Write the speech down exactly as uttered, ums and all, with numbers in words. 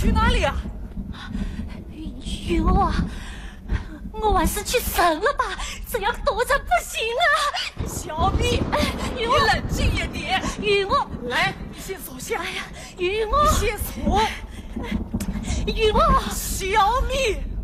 去哪里啊？ 云儿，我还是去神了吧，这样躲着不行啊！ 小蜜，你冷静一点。 云儿， 来，你先坐下。 哎呀，云儿， 先坐。 云儿， 小蜜。